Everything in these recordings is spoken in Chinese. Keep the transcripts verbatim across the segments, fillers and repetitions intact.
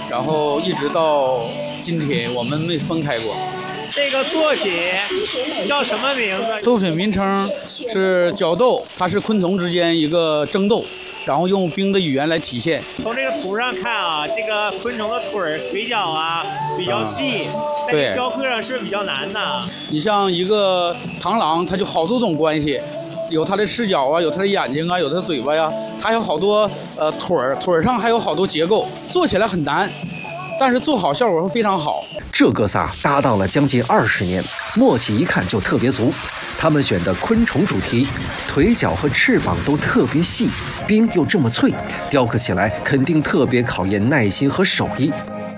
然后一直到今天我们没分开过。 这个作品叫什么名字？ 作品名称是角斗，它是昆虫之间一个争斗，然后用冰的语言来体现。 从这个图上看啊，这个昆虫的腿儿、腿脚啊比较细，在这雕刻上是比较难的。 你像一个螳螂，它就好多种关系。有它的视角啊，有它的眼睛啊，有它的嘴巴呀，它还有好多呃腿儿，腿儿上还有好多结构，做起来很难，但是做好效果会非常好。 这哥仨搭档了将近二十年，默契一看就特别足。他们选的昆虫主题，腿脚和翅膀都特别细，冰又这么脆，雕刻起来肯定特别考验耐心和手艺。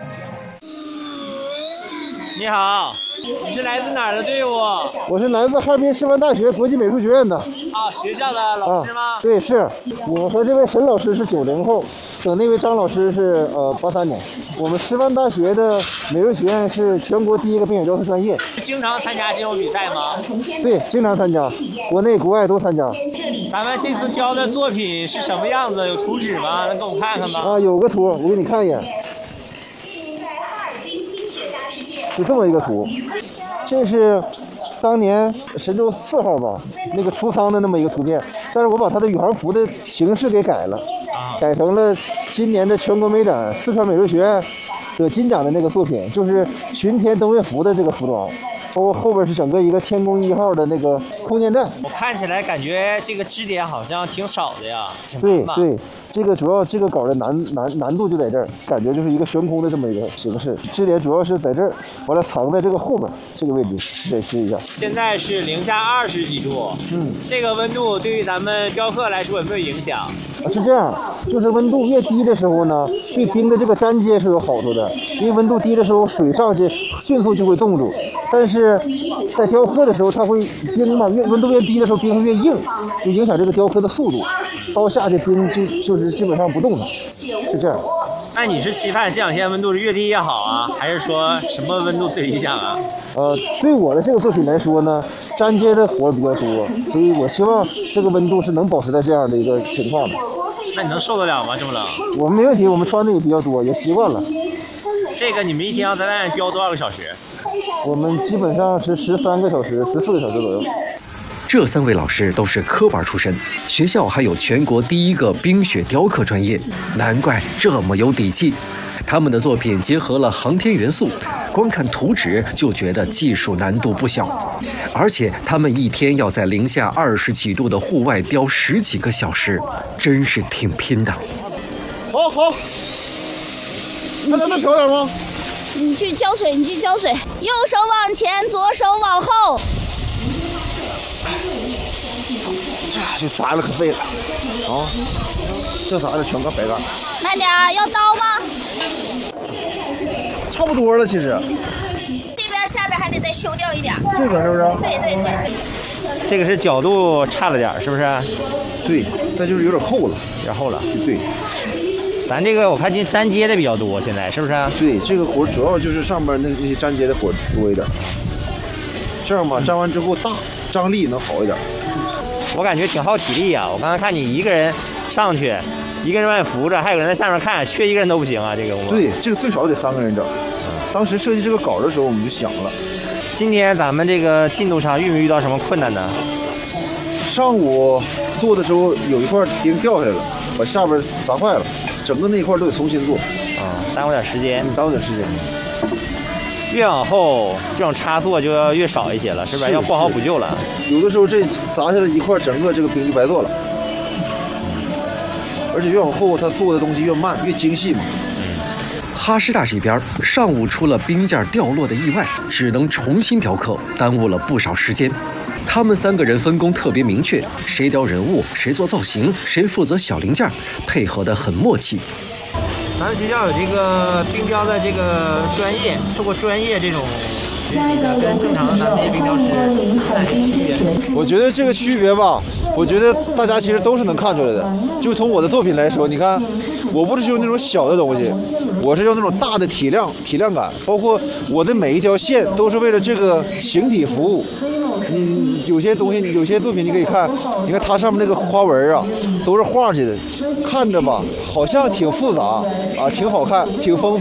你好，你是来自哪儿的队伍？ 我是来自哈尔滨师范大学国际美术学院的。 啊，学校的老师吗？ 啊、对，是我和这位沈老师是九零后，等那位张老师是呃八三年。我们师范大学的美术学院是全国第一个冰雪雕刻专业。 经常参加这种比赛吗？ 对，经常参加，国内国外都参加。 咱们这次雕的作品是什么样子？有图纸吗？能给我看看吗？ 啊，有个图，我给你看一眼。就这么一个图，这是当年神舟四号吧，那个出舱的那么一个图片，但是我把它的宇航服的形式给改了，改成了今年的全国美展四川美术学院得金奖的那个作品，就是巡天登月服的这个服装，包括后边是整个一个天宫一号的那个空间站。 我看起来感觉这个支点好像挺少的呀，挺对对。这个主要这个稿的难难难度就在这儿，感觉就是一个悬空的这么一个形式。支点主要是在这儿，完了藏在这个后边这个位置，得试一下。 现在是零下二十几度，嗯，这个温度对于咱们雕刻来说有没有影响？ 是这样，就是温度越低的时候呢，对冰的这个粘接是有好处的，因为温度低的时候水上去迅速就会冻住，但是在雕刻的时候它会冰嘛，越温度越低的时候冰会越硬，就影响这个雕刻的速度，刀下去冰就就是基本上不动了，是这样。 那你是期盼这两天温度是越低越好啊，还是说什么温度最理想啊？ 呃，对我的这个作品来说呢，粘接的活比较多，所以我希望这个温度是能保持在这样的一个情况的。 那你能受得了吗？这么冷？ 我们没问题，我们穿的也比较多，也习惯了。 这个你们一天要在外面雕多少个小时？ 我们基本上是十三个小时、十四个小时左右。 这三位老师都是科班出身，学校还有全国第一个冰雪雕刻专业，难怪这么有底气。他们的作品结合了航天元素，光看图纸就觉得技术难度不小，而且他们一天要在零下二十几度的户外雕十几个小时，真是挺拼的。 好好，还能再漂点吗？ 你去浇水，你去浇水，右手往前，左手往后。 这砸了可废了，啊！这砸的全搁白干。 慢点，要刀吗？ 差不多了，其实。 这边下边还得再修掉一点。 这边是不是？ 对对对。 这个是角度差了点，是不是？ 对，它就是有点厚了， 有点厚了。 对。 咱这个我看这粘接的比较多，现在是不是？ 对，这个活主要就是上面那那些粘接的活多一点。这样吧，粘完之后大，张力能好一点。 我感觉挺耗体力啊！我刚才看你一个人上去，一个人把你扶着，还有人在下面看，缺一个人都不行啊！这个工作。 对，这个最少得三个人整。当时设计这个稿的时候，我们就想了， 今天咱们这个进度上遇没遇到什么困难呢？ 上午做的时候有一块钉掉下来了，把下边砸坏了，整个那一块都得重新做。 啊，耽误点时间， 耽误点时间。 越往后这种差错就要越少一些了，是不是？要不好补救了。 有的时候这砸下来一块，整个这个冰就白做了。而且越往后，它做的东西越慢，越精细嘛。 哈师大这边上午出了冰件掉落的意外，只能重新雕刻，耽误了不少时间。他们三个人分工特别明确，谁雕人物，谁做造型，谁负责小零件，配合得很默契。 咱们学校有这个冰雕的这个专业，受过专业这种学习的，跟正常的咱们这些冰雕师有哪些区别？ 我觉得这个区别吧，我觉得大家其实都是能看出来的。就从我的作品来说，你看，我不是用那种小的东西，我是用那种大的体量、体量感，包括我的每一条线都是为了这个形体服务。嗯，有些东西，有些作品你可以看，你看它上面那个花纹啊，都是画去的，看着吧，好像挺复杂啊，挺好看，挺丰富。